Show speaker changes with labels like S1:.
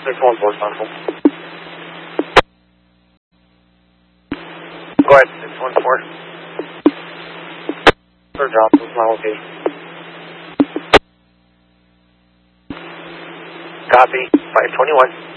S1: 614 on hold. Go ahead, 614. Third job, this is my location. Copy, 521.